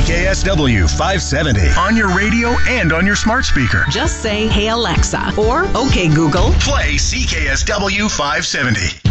CKSW 570 on your radio and on your smart speaker. Just say, "Hey Alexa," or "Okay Google, Play CKSW 570.